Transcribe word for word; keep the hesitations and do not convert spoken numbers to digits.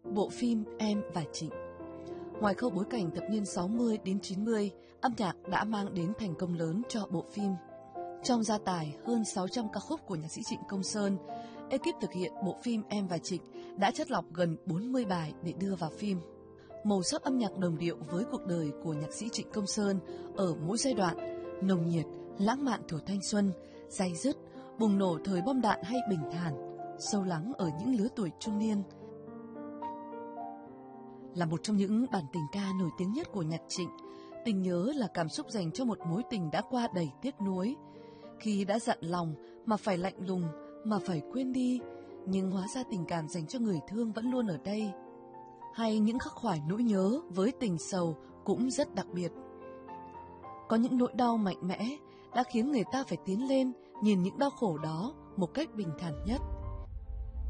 Bộ phim Em và Trịnh. Ngoài khâu bối cảnh thập niên sáu mươi đến chín mươi, âm nhạc đã mang đến thành công lớn cho bộ phim. Trong gia tài hơn sáu trăm ca khúc của nhạc sĩ Trịnh Công Sơn, ekip thực hiện bộ phim Em và Trịnh đã chắt lọc gần bốn mươi bài để đưa vào phim. Màu sắc âm nhạc đồng điệu với cuộc đời của nhạc sĩ Trịnh Công Sơn ở mỗi giai đoạn, nồng nhiệt, lãng mạn tuổi thanh xuân, day dứt, bùng nổ thời bom đạn hay bình thản, sâu lắng ở những lứa tuổi trung niên. Là một trong những bản tình ca nổi tiếng nhất của nhạc Trịnh, Tình Nhớ là cảm xúc dành cho một mối tình đã qua đầy tiếc nuối. Khi đã dặn lòng mà phải lạnh lùng, mà phải quên đi, nhưng hóa ra tình cảm dành cho người thương vẫn luôn ở đây. Hay những khắc khoải nỗi nhớ với tình sầu cũng rất đặc biệt. Có những nỗi đau mạnh mẽ đã khiến người ta phải tiến lên nhìn những đau khổ đó một cách bình thản nhất.